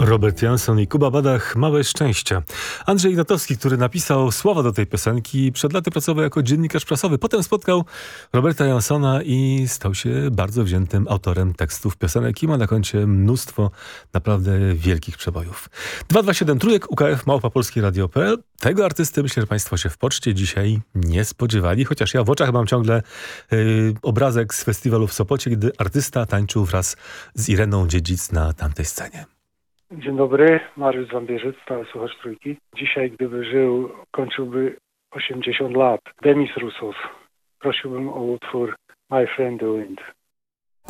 Robert Jansson i Kuba Badach Małe Szczęścia. Andrzej Ignatowski, który napisał słowa do tej piosenki, przed laty pracował jako dziennikarz prasowy. Potem spotkał Roberta Janssona i stał się bardzo wziętym autorem tekstów piosenek i ma na koncie mnóstwo naprawdę wielkich przebojów. 227 trójek UKF @polskieradio.pl. Tego artysty myślę, że państwo się w poczcie dzisiaj nie spodziewali, chociaż ja w oczach mam ciągle obrazek z festiwalu w Sopocie, gdy artysta tańczył wraz z Ireną Dziedzic na tamtej scenie. Dzień dobry, Mariusz Zambierzyc, stały słuchacz Trójki. Dzisiaj, gdyby żył, kończyłby 80 lat. Demis Roussos. Prosiłbym o utwór My Friend the Wind.